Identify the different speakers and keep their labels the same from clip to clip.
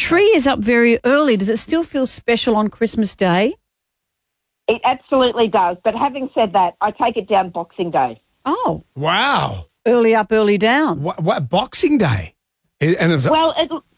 Speaker 1: tree is up very early. Does it still feel special on Christmas Day?
Speaker 2: It absolutely does. But having said that, I take it down Boxing Day.
Speaker 1: Oh.
Speaker 3: Wow.
Speaker 1: Early up, early down.
Speaker 3: What Boxing Day?
Speaker 2: Well,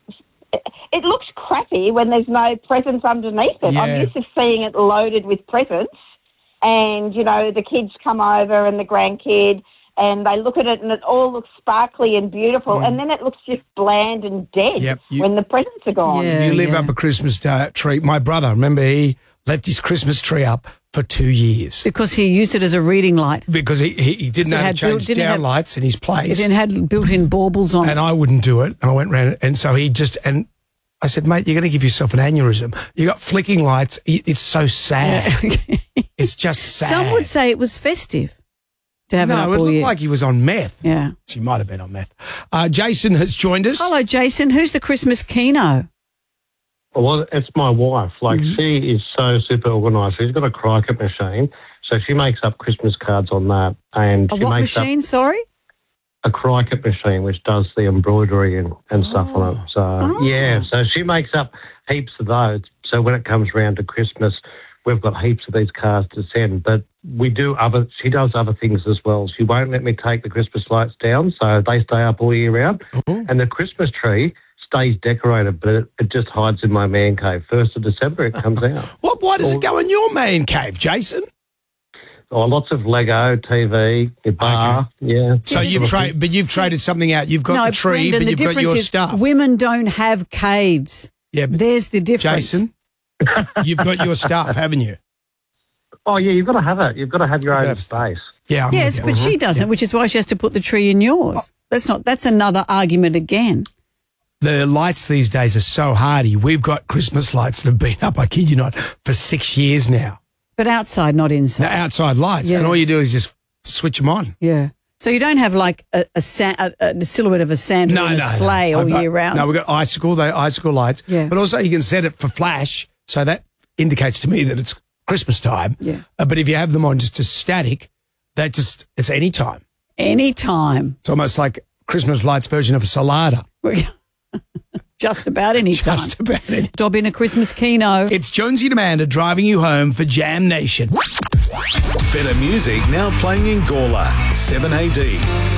Speaker 2: it looks crappy when there's no presents underneath it.
Speaker 3: Yeah.
Speaker 2: I'm used to seeing it loaded with presents and, you know, the kids come over and the grandkid and they look at it and it all looks sparkly and beautiful and then it looks just bland and dead when the presents are gone.
Speaker 1: Yeah,
Speaker 3: you live up a Christmas tree. My brother, remember, he left his Christmas tree up for 2 years.
Speaker 1: Because he used it as a reading light.
Speaker 3: Because he didn't know how to change down lights in his place.
Speaker 1: It didn't have built-in baubles on it.
Speaker 3: And I wouldn't do it. And I went round it. And so and I said, mate, you're going to give yourself an aneurysm. You got flicking lights. It's so sad.
Speaker 1: Yeah.
Speaker 3: It's just sad.
Speaker 1: Some would say it was festive to have it up
Speaker 3: it
Speaker 1: all
Speaker 3: looked
Speaker 1: year.
Speaker 3: like he was on meth.
Speaker 1: Yeah.
Speaker 3: She might have been on meth. Jason has joined us.
Speaker 1: Hello, Jason. Who's the Christmas Keno?
Speaker 4: Well, it's my wife. Like, she is so super organised. She's got a Cricut machine, so she makes up Christmas cards on that. And
Speaker 1: A
Speaker 4: she
Speaker 1: what
Speaker 4: makes
Speaker 1: machine, sorry?
Speaker 4: a Cricut machine, which does the embroidery and stuff on it. So, yeah, so she makes up heaps of those. So when it comes around to Christmas, we've got heaps of these cards to send. But she does other things as well. She won't let me take the Christmas lights down, so they stay up all year round. And the Christmas tree stays decorated, but it just hides in my man cave. 1st of December, it comes out.
Speaker 3: Why does it go in your man cave, Jason?
Speaker 4: Oh, lots of Lego, TV, your bar, yeah.
Speaker 3: So you've traded something out. You've got the tree,
Speaker 1: Brendan,
Speaker 3: but you've got your
Speaker 1: is
Speaker 3: stuff.
Speaker 1: Women don't have caves.
Speaker 3: Yeah, but
Speaker 1: there's the difference.
Speaker 3: Jason, you've got your stuff, haven't you?
Speaker 4: Oh, yeah, you've got to have it. You've got to have your own space.
Speaker 3: Yeah.
Speaker 1: Yes, but she doesn't, which is why she has to put the tree in yours. That's another argument again.
Speaker 3: The lights these days are so hardy. We've got Christmas lights that have been up, I kid you not, for 6 years now.
Speaker 1: But outside, not inside.
Speaker 3: They're outside lights, and all you do is just switch them on.
Speaker 1: Yeah. So you don't have like a silhouette of a Santa in a sleigh all year round?
Speaker 3: No, we've got icicle lights.
Speaker 1: Yeah.
Speaker 3: But also you can set it for flash, so that indicates to me that it's Christmas time.
Speaker 1: Yeah.
Speaker 3: But if you have them on just as static, it's any time.
Speaker 1: Any time.
Speaker 3: It's almost like Christmas lights version of a Solada.
Speaker 1: Just about any time.
Speaker 3: Just about any.
Speaker 1: Dob in a Christmas Keno.
Speaker 3: It's Jonesy and Amanda driving you home for Jam Nation.
Speaker 5: Better music now playing in Gawler, 7AD.